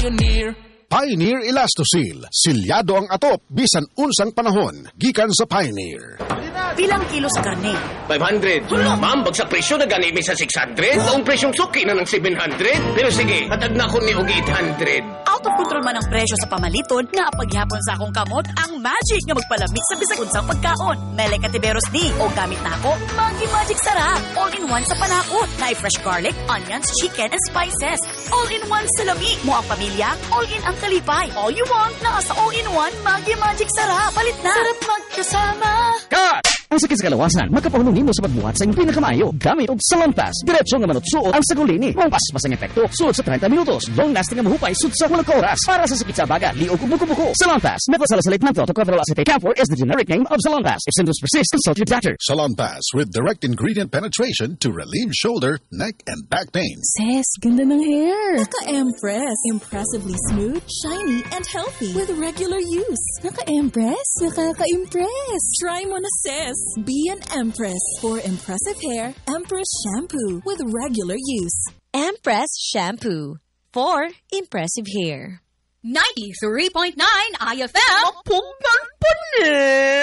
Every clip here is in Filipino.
Pioneer. Pioneer Elastosil, silyado ang atop, bisan unsang panahon, gikan sa Pioneer. Bilang kilo sa karne? 500. Ma'am, bagsak presyo na ganimi sa 600. Ang presyong suki na ng 700. Pero sige, hatag na ko ni og 800. Out of control man ang presyo sa pamaliton, nga paghihapon sa akong kamot, ang magic nga magpalamig sa bisag unsang pagkaon. Mele Katiberos ni, o gamit na ako, Maggi Magic Sarap. All-in-one sa panakot, na fresh garlic, onions, chicken, and spices. All-in-one sa lami, mo ang pamilya, all-in ang kalipay. All you want, nasa all-in-one, Maggi Magic Sarap. Palit na. Sarap magkasama. Cut! Ang sakit sa kalawasan, magkapahulong nimo sa pagbuhat sa iyong pinakamayo. Gamit og Salon Pass. Diretso nga manutsuot ang sagulini. Mong pas ang epekto. Suot sa 30 minutos. Long lasting ang mahupay sud sa hulang oras. Para sa sakit sa baga, liog ug buko-buko. Salon Pass. Methylsalicylate menthol-tocopherol acetate camphor is the generic name of Salon Pass. If symptoms persist, consult your doctor. Salon Pass with direct ingredient penetration to relieve shoulder, neck, and back pain. Sis, ganda ng hair. Naka-Empress. Impressively smooth, shiny, and healthy with regular use. Naka-Empress? Nakaka-impress. Try mo na, sis. Be an Empress. For impressive hair, Empress Shampoo with regular use. Empress Shampoo. For impressive hair. 93.9 IFM. Pugnan pa ni?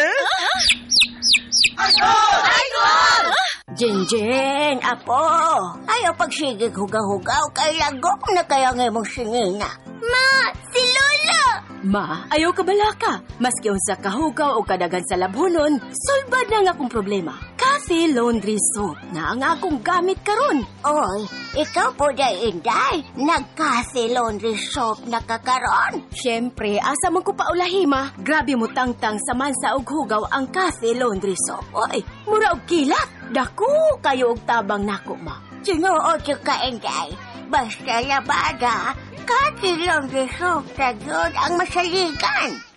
Idol! Jinjin, apo. Ayaw pagsigig hugaw-hugaw kay lagok na kaya nga mong singina. Ma, si Lola! Ma, ayaw ka balaka. Maski unsa kahugaw o kadagan sa labhonon, sulbad na nga akong problema. Cafe Laundry Soap na ang akong gamit karon. Oy, ikaw po day inday. Nag-Cafe Laundry Soap na kakaron. Siyempre, asa man ko paulahi, ma. Grabe mo tangtang sa mansa og hugaw ang Cafe Laundry Soap. Oy, mura og kilat. Daku kayo og tabang nako, ma. Sinuod yung ka, inday. Basta labada, Cafe Laundry Soap na yun ang masaligan.